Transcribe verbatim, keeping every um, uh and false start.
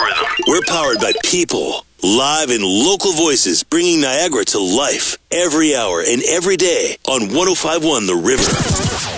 algorithm. We're powered by people. Live and local voices bringing Niagara to life every hour and every day on one oh five point one The River.